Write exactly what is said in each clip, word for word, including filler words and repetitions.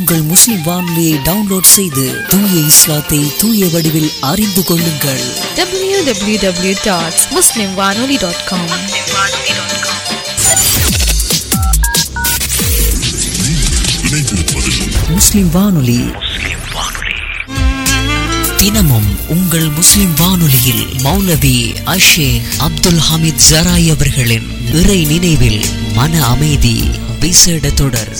உங்கள் முஸ்லிம் வானொலியை டவுன்லோட் செய்து தூய இஸ்லாத்தை தூய வடிவில் அறிந்து கொள்ளுங்கள். டபிள்யூ டபிள்யூ டபிள்யூ டாட் முஸ்லிம் வானொலி டாட் காம். முஸ்லிம் வானொலி தினமும் உங்கள் முஸ்லிம் வானொலியில் மௌலவி அஷேக் அப்துல் ஹமீத் ஜராய் அவர்களின் இறை நினைவில் மன அமைதி விசேட தொடர்.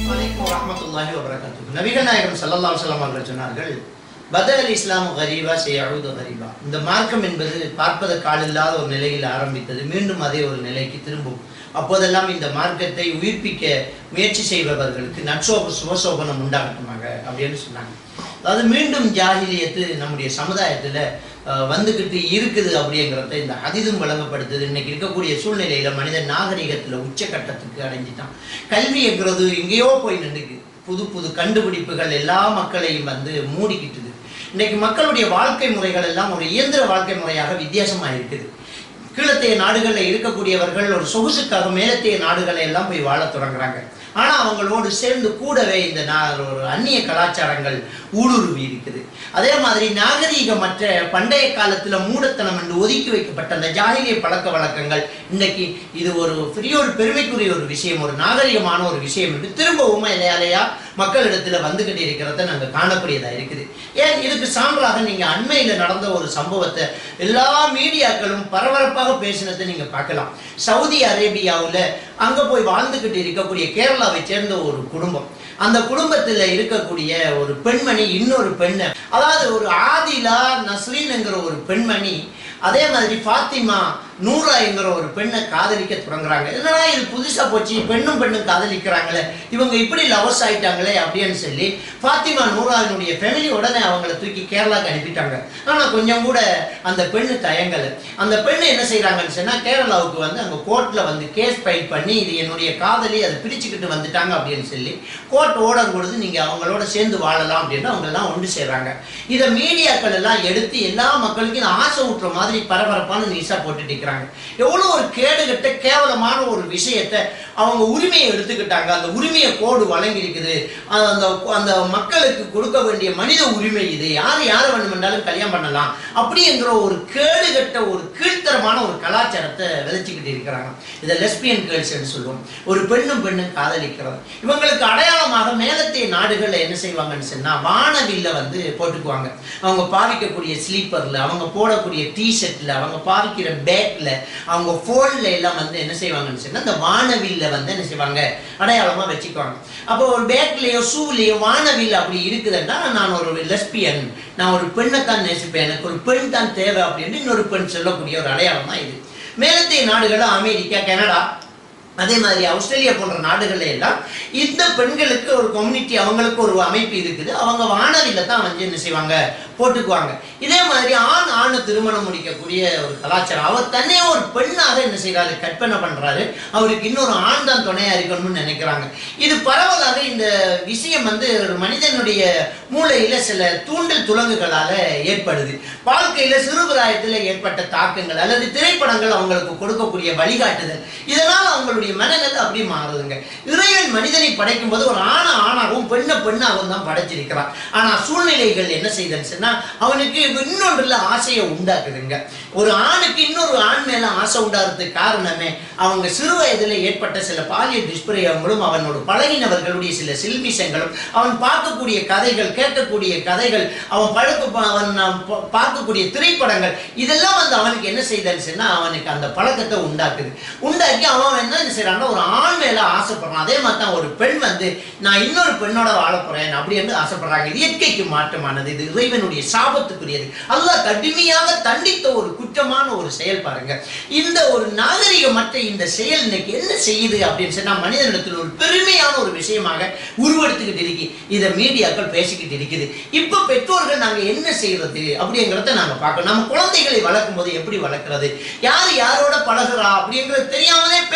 நபிகள் நாயகம் ஸல்லல்லாஹு அலைஹி வஸல்லம் அவர்கள் சொன்னார்கள், பதல் இஸ்லாம் கரீபா செய்யஊது கரீபா. இந்த மார்க்கம் என்பது பார்ப்பதற்கு ஆளில்லாத ஒரு நிலையில் ஆரம்பித்தது, மீண்டும் அதே ஒரு நிலைக்கு திரும்பும். அப்போதெல்லாம் இந்த மார்க்கத்தை உயிர்ப்பிக்க முயற்சி செய்பவர்களுக்கு நற்சோப சுபசோபனம் உண்டாகட்டுமாக அப்படின்னு சொன்னாங்க. அதாவது மீண்டும் ஜாஹிலியத்து நம்முடைய சமுதாயத்தில் வந்துக்கிட்டு இருக்குது அப்படிங்கிறத இந்த ஹதீஸும் வழங்கப்படுத்துது. இன்னைக்கு இருக்கக்கூடிய சூழ்நிலையில் மனிதன் நாகரிகத்தில் உச்சக்கட்டத்துக்கு அடைஞ்சிட்டான். கல்விங்கிறது எங்கேயோ போய் நின்றுக்கு. புது புது கண்டுபிடிப்புகள் எல்லா மக்களையும் வந்து மூடிக்கிட்டுது. இன்னைக்கு மக்களுடைய வாழ்க்கை முறைகள் எல்லாம் ஒரு இயந்திர வாழ்க்கை முறையாக வித்தியாசமாக இருக்குது. கீழத்தைய நாடுகளில் இருக்கக்கூடியவர்கள் ஒரு சொகுசுக்காக மேலத்தைய நாடுகளை எல்லாம் போய் வாழ தொடங்குறாங்க. ஆனால் அவங்களோடு சேர்ந்து கூடவே இந்த ஒரு அந்நிய கலாச்சாரங்கள் ஊடுருவி இருக்குது. அதே மாதிரி நாகரீகமற்ற பண்டைய காலத்தில் மூடத்தனம் என்று ஒதுக்கி வைக்கப்பட்ட அந்த ஜாகிலிய பழக்க வழக்கங்கள் இன்னைக்கு இது ஒரு பெரிய ஒரு பெருமைக்குரிய ஒரு விஷயம், ஒரு நாகரிகமான ஒரு விஷயம் என்று திரும்பவும் இலையாலையா மக்களிடத்தில் வந்துகிட்டு இருக்கிறத நாங்கள் காணக்கூடியதாக இருக்குது. ஏன் இதுக்கு சான்றாக நீங்கள் அண்மையில் நடந்த ஒரு சம்பவத்தை எல்லா மீடியாக்களும் பரபரப்பாக பேசினதை நீங்கள் பார்க்கலாம். சவுதி அரேபியாவில் அங்கே போய் வாழ்ந்துக்கிட்டு இருக்கக்கூடிய கேரளாவை சேர்ந்த ஒரு குடும்பம், அந்த குடும்பத்தில் இருக்கக்கூடிய ஒரு பெண்மணி இன்னொரு பெண்ணை, அதாவது ஒரு ஆதிலா நஸ்ரீன் என்கிற ஒரு பெண்மணி, அதே மாதிரி ஃபாத்திமா நூரா என்கிற ஒரு பெண்ணை காதலிக்க தொடங்குறாங்க. என்னன்னா இது புதுசாக போச்சு, பெண்ணும் பெண்ணும் காதலிக்கிறாங்களே, இவங்க இப்படி லவர்ஸ் ஆயிட்டாங்களே அப்படின்னு சொல்லி ஃபாத்திமா நூராவினுடைய ஃபேமிலி உடனே அவங்கள தூக்கி கேரளாவுக்கு அனுப்பிட்டாங்க. ஆனால் கொஞ்சம் கூட அந்த பெண்ணு தயங்கலை. அந்த பெண்ணு என்ன செய்கிறாங்கன்னு சொன்னால் கேரளாவுக்கு வந்து அங்கே கோர்ட்டில் வந்து கேஸ் ஃபைல் பண்ணி இது என்னுடைய காதலி அதை பிரிச்சுக்கிட்டு வந்துட்டாங்க அப்படின்னு சொல்லி கோர்ட் ஓர்டர் கொடுத்து நீங்கள் அவங்களோட சேர்ந்து வாழலாம் அப்படின்னு அவங்கெல்லாம் ஒன்று செய்கிறாங்க. இதை மீடியாக்கள் எல்லாம் எடுத்து எல்லா மக்களுக்கும் இந்த ஆசை ஊட்டுற மாதிரி பரபரப்பான நியூஸா போட்டுட்டு. எவ்வளவு ஒரு கேடுகட்ட கேவலமான ஒரு விஷயத்தை அவங்க உரிமையை எடுத்துக்கிட்டாங்க. அந்த உரிமையை கோடு வழங்கி இருக்குது. அந்த அந்த மக்களுக்கு கொடுக்க வேண்டிய மனித உரிமை இது, யார் யாரை வேண்டுமென்றாலும் கல்யாணம் பண்ணலாம் அப்படிங்கிற ஒரு கேடுகட்ட ஒரு கீழ்த்தரமான ஒரு கலாச்சாரத்தை விதைச்சிக்கிட்டு இருக்கிறாங்க. இதை லெஸ்பியன் கேர்ள்ஸ் என்று சொல்லுவோம். ஒரு பெண்ணும் பெண்ணும் காதலிக்கிறது. இவங்களுக்கு அடையாளமாக மேலத்தைய நாடுகளில் என்ன செய்வாங்கன்னு சொன்னா வானவில்ல வந்து போட்டுக்குவாங்க. அவங்க பாவிக்கக்கூடிய ஸ்லீப்பர்ல, அவங்க போடக்கூடிய டிஷர்ட்ல, அவங்க பாவிக்கிற பேக்ல, அவங்க போன்ல எல்லாம் வந்து என்ன செய்வாங்கன்னு சொன்னா அந்த வானவில்ல வந்து என்ன செய்வாங்க அடையாளமா வச்சுக்குவாங்க. அப்போ ஒரு பேக்லயோ ஷூலயோ வானவில் அப்படி இருக்குதுன்னா நான் ஒரு லெஸ்பியன், நான் ஒரு பெண்ணை தான் நேசிப்பேன், எனக்கு ஒரு பெண் தான் தேவை அப்படின்னு இன்னொரு பெண் சொல்லக்கூடிய ஒரு அடையாளம் தான் இது. மேலத்தைய நாடுகள் அமெரிக்கா, கனடா, அதே மாதிரி ஆஸ்திரேலியா போன்ற நாடுகள்ல எல்லாம் இந்த பெண்களுக்கு ஒரு கம்யூனிட்டி, அவங்களுக்கு ஒரு அமைப்பு இருக்குது. அவங்க வானவில்ல தான் வந்து என்ன செய்வாங்க போட்டுக்குவாங்க. இதே மாதிரி ஆண் ஆண் திருமணம் முடிக்கக்கூடிய ஒரு கலாச்சாரம். அவர் தன்னே ஒரு பெண்ணாக என்ன செய்யறாரு, கற்பனை பண்றாரு, அவருக்கு இன்னொரு ஆண் தான் துணையா இருக்கணும்னு நினைக்கிறாங்க. இது பரவலாக இந்த விஷயம் வந்து ஒரு மனிதனுடைய மூளையில சில தூண்டல் துலங்குகளால ஏற்படுது. வாழ்க்கையில சிறுபிராயத்தில் ஏற்பட்ட தாக்கங்கள் அல்லது திரைப்படங்கள் அவங்களுக்கு கொடுக்கக்கூடிய வழிகாட்டுதல், இதனால் அவங்களுடைய மனநிலை அப்படி மாறுதுங்க. இறைவன் மனிதனை படைக்கும் போது ஒரு ஆணை ஆணாகவும் பெண்ணை பெண்ணாகவும் தான் படைச்சிருக்கிறான். ஆனா சூழ்நிலைகள் என்ன செய்தன்னு சொன்னா அவனுக்கு இன்னொன்றுல ஆசையை உண்டாக்குதுங்க. ஒரு ஆணுக்கு இன்னொரு ஆண் மேல ஆசை உண்டாகிறதுக்கு காரணமே அவங்க சிறு வயதுல ஏற்பட்ட சில பாலியல் துஷ்பிரயோகங்களும் அவனோட பழகினவர்களுடைய சில சில்மிஷங்களும், அவன் பார்க்கக்கூடிய கதைகள், கேட்கக்கூடிய கதைகள், அவன் பழக்க அவன் பார்க்கக்கூடிய திரைப்படங்கள், இதெல்லாம் வந்து அவனுக்கு என்ன செய்தன்னு சொன்னா அவனுக்கு அந்த பழக்கத்தை உண்டாக்குது. உண்டாக்கி அவன் என்ன செய்யறான்னா ஒரு ஆண் மேல ஆசைப்படுறான். அதே மாதிரி தான் ஒரு பெண் வந்து நான் இன்னொரு பெண்ணோட வாழ போறேன் அப்படின்னு ஆசைப்படுறாங்க. இது இயற்கைக்கு மாற்றமானது, இது இறைவனுடைய சாபத்துக்குரியது. அல்லாஹ் கடுமையாக தண்டித்த ஒரு குற்றமான ஒரு செயல் பாருங்க. இந்த ஒரு நாகரிகமற்ற இந்த செயல் இன்னைக்கு என்ன செய்யுது அப்படின்னு சொன்னா மனிதனிடத்தில் ஒரு பெருமையான ஒரு விஷயமாக உருவெடுத்துக்கிட்டு இருக்கு. இதை மீடியாக்கள் பேசிக்கிட்டு இருக்குது. இப்ப பெற்றோர்கள் நாங்க என்ன செய்யறது அப்படிங்கிறத நாங்க பார்க்கணும். நம்ம குழந்தைகளை வளர்க்கும் போது எப்படி வளர்க்கிறது, யார் யாரோட பழகுறா அப்படிங்கிறது தெரியாமலே பெற்றோர்கள்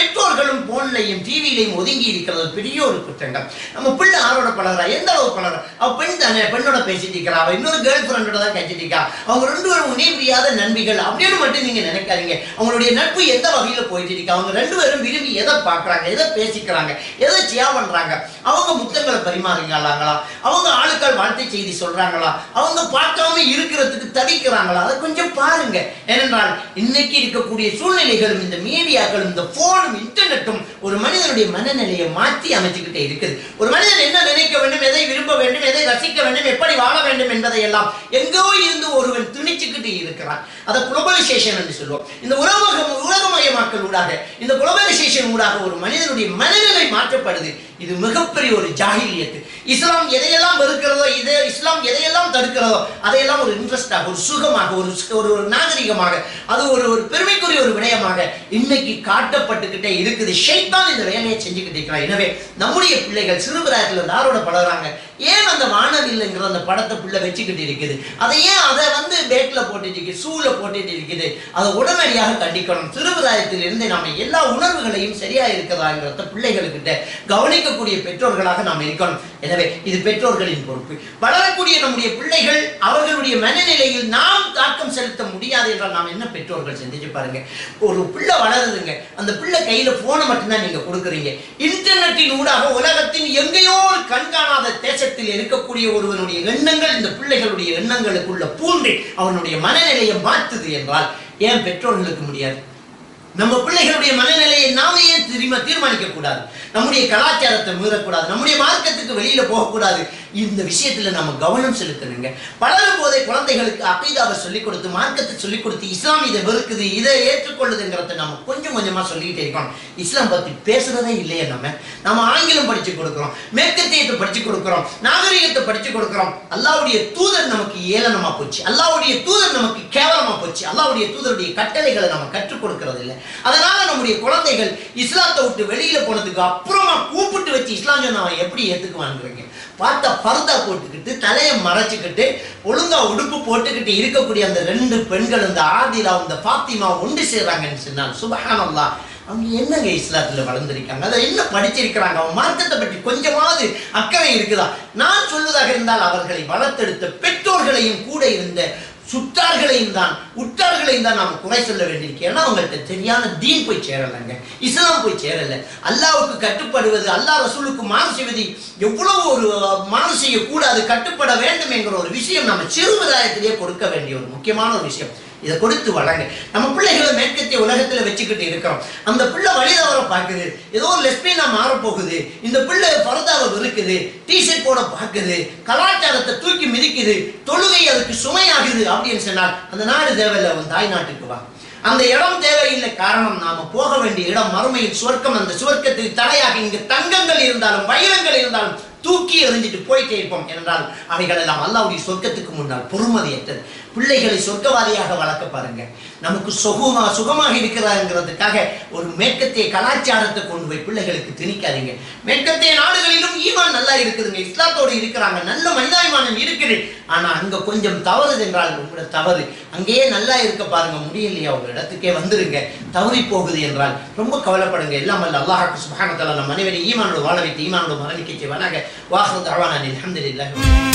மக்களும் போன்லையும் டிவிலையும் ஒதுங்கி இருக்கிறது பெரிய ஒரு குற்றங்கள். நம்ம பிள்ளை ஆரோட பழகிறா, எந்த அளவு பழகிறா, அவ பெண் தானே, பெண்ணோட பேசிட்டு இருக்கிறா, அவ இன்னொரு கேர்ள் ஃப்ரெண்டோட தான் கழிச்சிட்டு இருக்கா, அவங்க ரெண்டு பேரும் இணைபிரியாத நண்பிகள் அப்படின்னு மட்டும் நீங்க நினைக்காதீங்க. அவங்களுடைய நட்பு எந்த வகையில போயிட்டு இருக்கு, அவங்க ரெண்டு பேரும் விரும்பி எதை பார்க்கறாங்க, எதை பேசிக்கிறாங்க, எதை சியா பண்றாங்க, அவங்க முத்தங்களை பரிமாறிங்களாங்களா, அவங்க ஆளுக்கள் வாழ்த்தை செய்தி சொல்றாங்களா, அவங்க பார்க்காம இருக்கிறதுக்கு தவிக்கிறாங்களா, அதை கொஞ்சம் பாருங்க. ஏனென்றால் இன்னைக்கு இருக்கக்கூடிய சூழ்நிலைகளும் இந்த மீடியாக்களும் இந்த போனும் இன்டர்நெட்டும் ஒரு மனிதனுடைய மனநிலையை மாற்றி அமைச்சுக்கிட்டே இருக்குது. ஒரு மனிதன் என்ன நினைக்க வேண்டும், எதை விரும்ப வேண்டும், எதை ரசிக்க வேண்டும், எப்படி வாழ வேண்டும் என்பதை எல்லாம் எங்கோ இருந்து ஒருவன் திணிச்சுக்கிட்டு இருக்கிறான். அதை குளோபலைசேஷன் என்று சொல்லுவோம். இந்த உலகம் உலகமயமாக்கல் ஊடாக, இந்த குளோபலைசேஷன் ஊடாக ஒரு மனிதனுடைய மனநிலை மாற்றப்படுது. இது மிகப்பெரிய ஒரு ஜாஹிலியத்து. இஸ்லாம் எதையெல்லாம் வெறுக்கிறதோ, இதே இஸ்லாம் எதையெல்லாம் தடுக்கிறதோ அதையெல்லாம் ஒரு இன்ட்ரெஸ்டாக, ஒரு சுகமாக, ஒரு ஒரு நாகரிகமாக, அது ஒரு ஒரு பெருமைக்குரிய ஒரு விடயமாக இன்னைக்கு காட்டப்பட்டுக்கிட்டே இருக்குது. ஷைத்தான் இந்த வேலையை செஞ்சுக்கிட்டு இருக்கிறார். எனவே நம்முடைய பிள்ளைகள் சிறுபிராயத்தில் யாரோட பழகிறாங்க, ஏன் அந்த வானவில்லைங்கிற அந்த படத்தை பிள்ளை வச்சுக்கிட்டு இருக்குது, அதை ஏன் அதை வந்து பேட்ல போட்டுட்டு இருக்குது, சூழ போட்டுட்டு இருக்குது, அதை உடனடியாக கண்டிக்கணும். சிறுபிராயத்தில் இருந்து நாம எல்லா உணர்வுகளையும் சரியா இருக்கிறாங்கிறத பிள்ளைகளுக்கிட்ட கவனிக்கக்கூடிய பெற்றோர்களாக நாம் இருக்கணும். எனவே இது பெற்றோர்களின் பொறுப்பு. வளரக்கூடிய நம்முடைய பிள்ளைகள் அவர்களுடைய மனநிலையில் நாம் தாக்கம் செலுத்த முடியாது என்றால் நாம் என்ன பெற்றோர்கள் சிந்திச்சு பாருங்க. ஒரு பிள்ளை வளருதுங்க, அந்த பிள்ளை கையில போனை மட்டும்தான் நீங்க கொடுக்குறீங்க. இன்டர்நெட்டின் ஊடாக உலகத்தின் எங்கேயோ கண்காணாத தேசத்தில் இருக்கக்கூடிய ஒருவனுடைய எண்ணங்கள் இந்த பிள்ளைகளுடைய எண்ணங்களுக்குள்ள பூண்டு அவனுடைய மனநிலையை மாற்றுது என்றால் ஏன் பெற்றோர்களுக்கு முடியாது? நம்ம பிள்ளைகளுடைய மனநிலையை நாம ஏன் திரும்ப தீர்மானிக்க கூடாது? நம்முடைய கலாச்சாரத்தை மீறக்கூடாது, நம்முடைய மார்க்கத்துக்கு வெளியில போகக்கூடாது. இந்த விஷயத்துல நம்ம கவனம் செலுத்தணுங்க. வளரும் போதே குழந்தைகளுக்கு அகீதாவை சொல்லிக் கொடுத்து, மார்க்கத்தை சொல்லிக் கொடுத்து, இஸ்லாம் இதை வெறுக்குது, இதை ஏற்றுக்கொள்ளுதுங்கிறத நம்ம கொஞ்சம் கொஞ்சமா சொல்லிக்கிட்டே இருக்கணும். இஸ்லாம் பத்தி பேசுறதே இல்லையே. நம்ம நம்ம ஆங்கிலம் படிச்சு கொடுக்கிறோம், மேற்கத்தியத்தை படிச்சு கொடுக்கிறோம், நாகரிகத்தை படிச்சு கொடுக்கிறோம். அல்லாஹ்வுடைய தூதர் நமக்கு ஏளனமா போச்சு, அல்லாஹ்வுடைய தூதர் நமக்கு கேவலமா போச்சு, அல்லாஹ்வுடைய தூதருடைய கட்டளைகளை நம்ம கற்றுக் கொடுக்கறது இல்லை. அதனால நம்முடைய குழந்தைகள் இஸ்லாத்தை விட்டு வெளியில போனதுக்கு அப்புறமா கூப்பிட்டு வச்சு இஸ்லாம் சொன்னா எப்படி ஏத்துக்குவாங்க? பார்த்தா பர்தா போட்டுக்கிட்டு தலையை மறைச்சுக்கிட்டு ஒழுங்கா உடுப்பு போட்டுக்கிட்டு இருக்கக்கூடிய அந்த ரெண்டு பெண்கள், இந்த ஆதிலா இந்த பாத்திமா ஒன்று சேர்றாங்கன்னு சொன்னாங்க. சுப்ஹானல்லாஹ், அவங்க என்னங்க இஸ்லாத்துல வளர்ந்திருக்காங்க, அதை என்ன படிச்சிருக்கிறாங்க, அவங்க மார்க்கத்தை பற்றி கொஞ்சமாவது அக்கறை இருக்குதா? நான் சொல்வதாக இருந்தால் அவர்களை வளர்த்தெடுத்த பெற்றோர்களையும் கூட இருந்த சுற்றார்களையும் தான் உற்றார்களையும் தான் நாம் குறை சொல்ல வேண்டியிருக்கு. ஏன்னா அவங்கள்ட்ட சரியான தீன் போய் சேரலைங்க, இஸ்லாம் போய் சேரல. அல்லாஹ்வுக்கு கட்டுப்படுவது, அல்லாஹ் ரசூலுக்கு மாறு செய்வது எவ்வளவு ஒரு மாறு செய்யக்கூடாது, கட்டுப்பட வேண்டும் என்கிற ஒரு விஷயம் நம்ம சிறுவதாயத்திலேயே கொடுக்க வேண்டிய ஒரு முக்கியமான ஒரு விஷயம். இதை கொடுத்து வளங்க. நம்ம பிள்ளைகளை மேற்கத்திய உலகத்துல வச்சுக்கிட்டு இருக்கிறோம். அந்த பிள்ளை வழிதவர பார்க்குது, ஏதோ ஒரு லெஸ்பியனா மாறப்போகுது, இந்த பிள்ளை பரதாவை வெறுக்குது, டிஷர்ட் போட பார்க்குது, கலாச்சாரத்தை தூக்கி மிதிக்குது, தொழுகை அதுக்கு சுமையாகுது அப்படின்னு சொன்னால் அந்த நாடு தேவையில்லை, அவன் தாய் நாட்டுக்கு வா. அந்த இடம் தேவையில்லை. காரணம், நாம போக வேண்டிய இடம் மறுமையில் சுவர்க்கம். அந்த சுவர்க்கத்துக்கு தடையாக இங்கு தங்கங்கள் இருந்தாலும் வைரங்கள் இருந்தாலும் தூக்கி எறிஞ்சிட்டு போயிட்டே இருப்போம். என்றால் அவைகள் எல்லாம் அல்லாஹ்வுடைய சொர்க்கத்துக்கு முன்னால் பொறுமதியற்றது. பிள்ளைகளை சொர்க்கவாதியாக வளர்க்க பாருங்க. நமக்கு சுகமா சுகமாக இருக்கிறாங்கிறதுக்காக ஒரு மேற்கத்திய கலாச்சாரத்தை கொண்டு போய் பிள்ளைகளுக்கு திணிக்காதீங்க. மேற்கத்திய நாடுகளிலும் ஈமான் நல்லா இருக்குதுங்க, இஸ்லாத்தோடு இருக்கிறாங்க, நல்ல மனிதாபிமானம் இருக்குது. ஆனா அங்க கொஞ்சம் தவறுது என்றால் உங்களோட தவறு. அங்கேயே நல்லா இருக்க பாருங்க, முடியலையா உங்க இடத்துக்கே வந்துருங்க. தவறி போகுது என்றால் ரொம்ப கவலைப்படுங்க. எல்லாம் அல்ல அல்லாஹ் சுப்ஹானஹு வ தஆலா நம் அனைவரையும் ஈமானோடு வாழ வைத்து ஈமானோடு மரணிக்க செய்வானாக. வாஹிரு தஅவானா அல்ஹம்துலில்லாஹ்.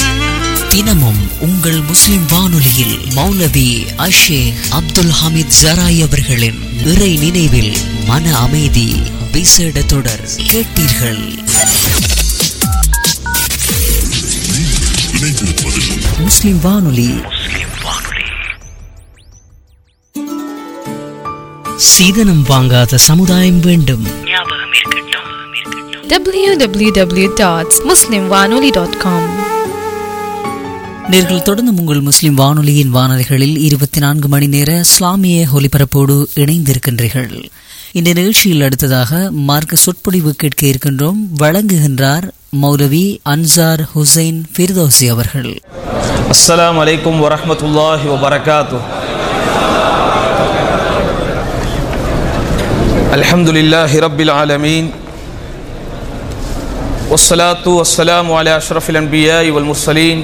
தினமும் உங்கள் முஸ்லிம் வானொலியில் மௌலவி அஷேக் அப்துல் ஹமீத் ஜராய் அவர்களின் இறை நினைவில் மன அமைதி விசேட தொடர் கேட்டீர்கள். முஸ்லிம் வானொலி சீதனம் வாங்காத சமுதாயம் வேண்டும். w w w dot muslim vanoli dot com. நேர்கள் தொடர்ந்து உங்கள் முஸ்லிம் வானொலியின் வானொலிகளில் இருபத்தி நான்கு மணி நேர இஸ்லாமிய ஒலிபரப்போடு இணைந்திருக்கின்றீர்கள். இந்த நிகழ்ச்சியில் அடுத்ததாக மார்க்க சொற்பொழிவு கேட்க இருக்கின்றோம். வழங்குகின்றார் மௌலவி அன்சார் ஹுசைன் ஃபிர்தௌசி அவர்கள். அஸ்ஸலாமு அலைக்கும் வரஹ்மத்துல்லாஹி வபரகாத்துஹு. அல்ஹம்துலில்லாஹி ரப்பில் ஆலமீன். வஸ்ஸலாத்து வஸ்ஸலாமு அலா அஷ்ரஃபில் அன்பியாஇ வல் முர்ஸலீன்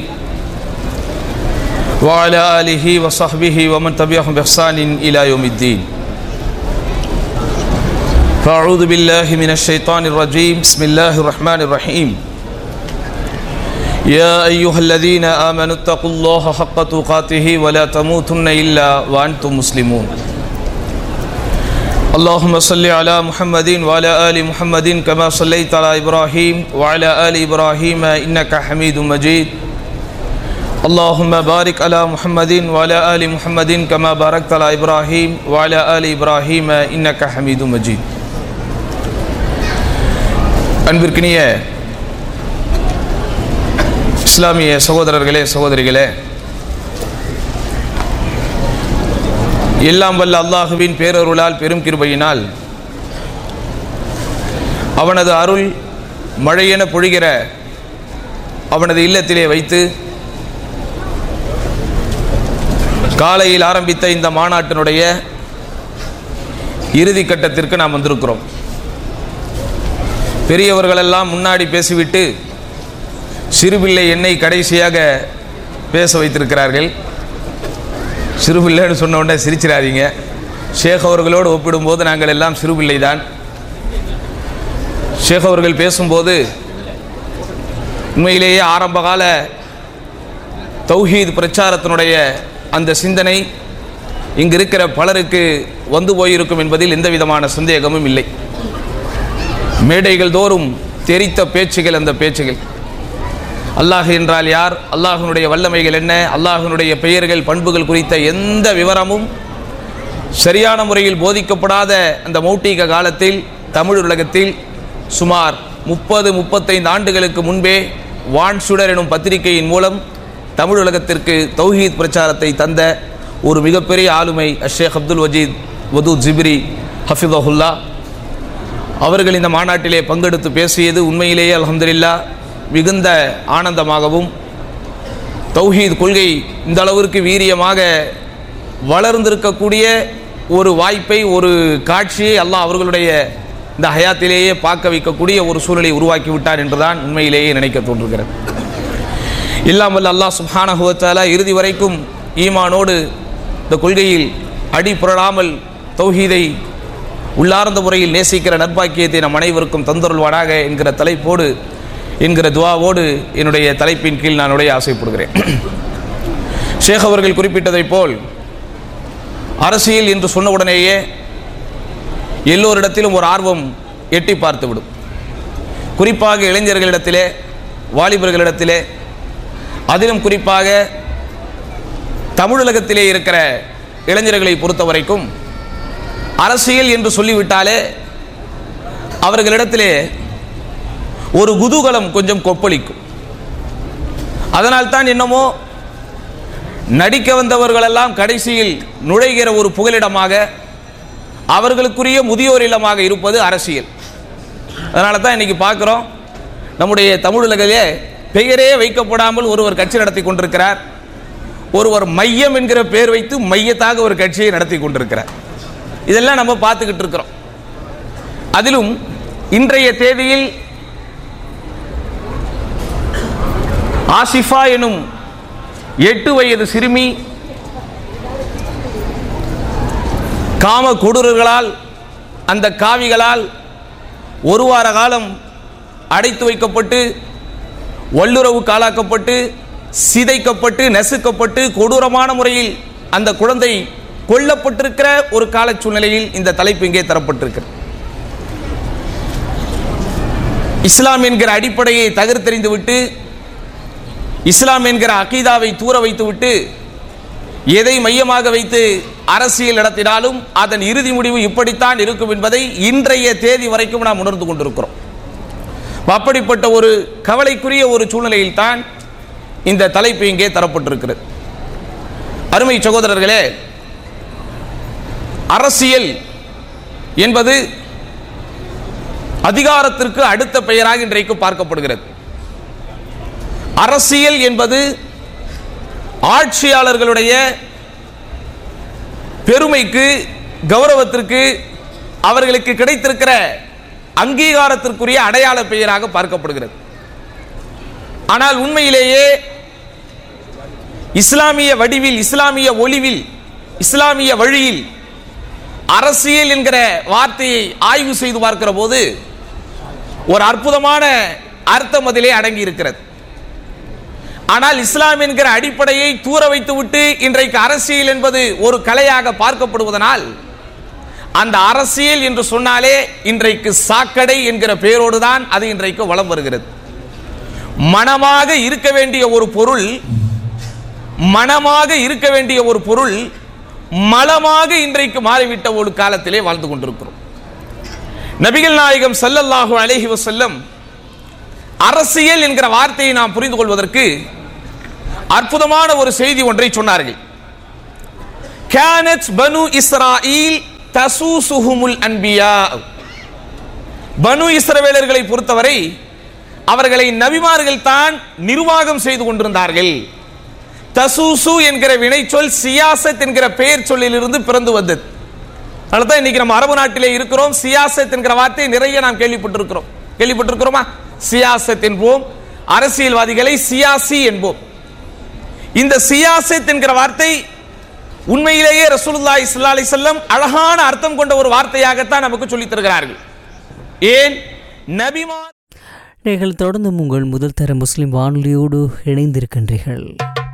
وعلى آله وصحبه ومن تبعهم بإحسان إلى يوم الدين. فأعوذ بالله من الشيطان الرجيم بسم الله الرحمن الرحيم يا أيها الذين آمنوا اتقوا الله حق تقاته ولا تموتن إلا وأنتم مسلمون اللهم صل على محمد وعلى آل محمد كما صليت على إبراهيم وعلى آل إبراهيم إنك حميد مجيد اللهم بارك على محمد وعلى آل محمد كما باركت على إبراهيم وعلى آل إبراهيم إنك حميد مجيد. அன்பிற்கினிய இஸ்லாமிய சகோதரர்களே சகோதரிகளே, எல்லாம் வல்ல அல்லாஹுவின் பேரருளால் பெரும் கிருபையினால் அவனது அருள் மழையென பொழிகிற அவனது இல்லத்திலே வைத்து காலையில் ஆரம்பித்த இந்த மாநாட்டினுடைய இறுதி கட்டத்திற்கு நாம் வந்திருக்கிறோம். பெரியவர்களெல்லாம் முன்னாடி பேசிவிட்டு சிறுபிள்ளை என்னை கடைசியாக பேச வைத்திருக்கிறார்கள். சிறுபிள்ளைன்னு சொன்ன உடனே சிரிச்சிடாதீங்க. ஷேக் அவர்களோடு ஒப்பிடும்போது நாங்கள் எல்லாம் சிறுபிள்ளை தான். ஷேக் அவர்கள் பேசும்போது உண்மையிலேயே ஆரம்பகால தௌஹீத் பிரச்சாரத்தினுடைய அந்த சிந்தனை இங்கு இருக்கிற பலருக்கு வந்து போயிருக்கும் என்பதில் எந்த விதமான சந்தேகமும் இல்லை. மேடைகள் தோறும் தெரித்த பேச்சுகள், அந்த பேச்சுகள் அல்லாஹ் என்றால் யார், அல்லாஹினுடைய வல்லமைகள் என்ன, அல்லாஹினுடைய பெயர்கள் பண்புகள் குறித்த எந்த விவரமும் சரியான முறையில் போதிக்கப்படாத அந்த மௌட்டிக காலத்தில் தமிழ் உலகத்தில் சுமார் முப்பது முப்பத்தைந்து ஆண்டுகளுக்கு முன்பே வான் சுடர் எனும் பத்திரிகையின் மூலம் தமிழ் உலகத்திற்கு தௌஹீத் பிரச்சாரத்தை தந்த ஒரு மிகப்பெரிய ஆளுமை ஷேக் அப்துல் வஜீத் வதூத் ஜிப்ரி ஹஃபிதஹுல்லா அவர்கள் இந்த மாநாட்டிலே பங்கெடுத்து பேசியது உண்மையிலேயே அல்ஹம்துலில்லாஹ் மிகுந்த ஆனந்தமாகவும், தௌஹீத் கொள்கை இந்த அளவிற்கு வீரியமாக வளர்ந்திருக்கக்கூடிய ஒரு வாய்ப்பை, ஒரு காட்சியை அல்லாஹ் அவர்களுடைய இந்த ஹயாத்திலேயே பார்க்க வைக்கக்கூடிய ஒரு சூழலை உருவாக்கி விட்டார் என்றுதான் உண்மையிலேயே நினைக்க தோன்றுகிறது. இல்லாமல் அல்லாஹ் சுப்ஹானஹு வ தஆலா இறுதி வரைக்கும் ஈமானோடு இந்த கொள்கையில் அடி புரளாமல் தௌஹீதை உள்ளார்ந்த முறையில் நேசிக்கிற நற்பாக்கியத்தை நம் அனைவருக்கும் தந்தருள்வானாக என்கிற தலைப்போடு, என்கிற துவாவோடு என்னுடைய தலைப்பின் கீழ் நான் உடைய ஆசைப்படுகிறேன். ஷேக் அவர்கள் குறிப்பிட்டதைப் போல் அரசியல் என்று சொன்ன உடனேயே எல்லோரிடத்திலும் ஒரு ஆர்வம் எட்டி பார்த்துவிடும். குறிப்பாக இளைஞர்களிடத்திலே, வாலிபர்களிடத்திலே, அதிலும் குறிப்பாக தமிழகத்திலே இருக்கிற இளைஞர்களை பொறுத்த வரைக்கும் அரசியல் என்று சொல்லிவிட்டாலே அவர்களிடத்திலே ஒரு குதூகலம் கொஞ்சம் கொப்பளிக்கும். அதனால்தான் என்னமோ நடிக்க வந்தவர்களெல்லாம் கடைசியில் நுழைகிற ஒரு புகலிடமாக, அவர்களுக்குரிய முதியோர் இல்லமாக இருப்பது அரசியல். அதனால தான் இன்னைக்கு பார்க்குறோம், நம்முடைய தமிழகத்திலே பெயரே வைக்கப்படாமல் ஒருவர் கட்சி நடத்தி கொண்டிருக்கிறார். ஒருவர் மையம் என்கிற பெயர் வைத்து மையத்தாக ஒரு கட்சியை நடத்தி கொண்டிருக்கிறார். இதெல்லாம் நம்ம பார்த்துக்கிட்டு இருக்கிறோம். அதிலும் இன்றைய தேதியில் ஆசிஃபா எனும் எட்டு வயது சிறுமி காம கொடூரர்களால், அந்த காவிகளால் ஒரு வார காலம் அடைத்து வைக்கப்பட்டு, வல்லுறவுக்கு ஆளாக்கப்பட்டு, சிதைக்கப்பட்டு, நசுக்கப்பட்டு, கொடூரமான முறையில் அந்த குழந்தை கொல்லப்பட்டிருக்கிற ஒரு கால சூழ்நிலையில் இந்த தலைப்பு இங்கே தரப்பட்டிருக்கிறது. இஸ்லாம் என்கிற அடிப்படையை தகர்த்தெறிந்து விட்டு, இஸ்லாம் என்கிற அகீதாவை தூர வைத்துவிட்டு, எதை மையமாக வைத்து அரசியல் நடத்தினாலும் அதன் இறுதி முடிவு இப்படித்தான் இருக்கும் என்பதை இன்றைய தேதி வரைக்கும் நாம் உணர்ந்து கொண்டிருக்கிறோம். அப்படிப்பட்ட ஒரு கவலைக்குரிய ஒரு சூழ்நிலையில் தான் இந்த தலைப்பு இங்கே தரப்பட்டிருக்கிறது. அருமை சகோதரர்களே, அரசியல் என்பது அதிகாரத்திற்கு அடுத்த பெயராக இன்றைக்கு பார்க்கப்படுகிறது. அரசியல் என்பது ஆட்சியாளர்களுடைய பெருமைக்கு, கௌரவத்திற்கு, அவர்களுக்கு கிடைத்திருக்கிற அங்கீகாரத்திற்குரிய அடையாள பெயராக பார்க்கப்படுகிறது. ஆனால் உண்மையிலேயே இஸ்லாமிய வடிவில், இஸ்லாமிய ஒளிவில், இஸ்லாமிய வழியில் அரசியல் என்கிற வார்த்தையை ஆய்வு செய்து பார்க்கிற போது ஒரு அற்புதமான அர்த்தம் அதிலே அடங்கி இருக்கிறது. ஆனால் இஸ்லாம் என்கிற அடிப்படையை தூர வைத்துவிட்டு இன்றைக்கு அரசியல் என்பது ஒரு கலையாக பார்க்கப்படுவதனால் அந்த அரசியல் என்று சொன்னாலே இன்றைக்கு சாக்கடை என்கிற பெயரோடு தான் அது இன்றைக்கு வலம் வருகிறது. மனமாக இருக்க வேண்டிய ஒரு பொருள் மனமாக இருக்க வேண்டிய ஒரு பொருள் மலமாக இன்றைக்கு மாறிவிட்ட ஒரு காலத்திலே வாழ்ந்து கொண்டிருக்கிறோம். நபிகள் நாயகம் ஸல்லல்லாஹு அலைஹி வஸல்லம் அரசியல் என்கிற வார்த்தையை நாம் புரிந்து கொள்வதற்கு அற்புதமான ஒரு செய்தி ஒன்றை சொன்னார்கள். கானத் பனு இஸ்ராயீல் தசூசுஹுமுல் அன்பியா. பனு இஸ்ரவேலர்களை பொறுத்தவரை அவர்களை நபிமார்கள் தான் நிர்வாகம் செய்து கொண்டிருந்தார்கள். தசூசு என்கிற வினைச்சொல் சியாசத் என்கிற பெயர் சொல்லிலிருந்து பிறந்து வந்தது. அதனால்தான் இன்னைக்கு நம்ம அரபு நாட்டிலே இருக்கிறோம். சியாசத் என்கிற வார்த்தை நிறைய நாம் கேள்விப்பட்டிருக்கிறோம். கேள்விப்பட்டிருக்கிறோமா? சியாசத் என்போம், அரசியல்வாதிகளை சியாசி என்போம். இந்த சியாசத் என்கிற வார்த்தை உண்மையிலேயே ரசூலுல்லாஹி ஸல்லல்லாஹு அலைஹி வஸல்லம் அழகான அர்த்தம் கொண்ட ஒரு வார்த்தையாகத்தான் நமக்கு சொல்லித் தருகிறார்கள். ஏன் நபிமார் நீங்கள் தொடர்ந்து உங்கள் முதல் தர முஸ்லிம் வானொலியோடு இணைந்திருக்கின்றீர்கள்.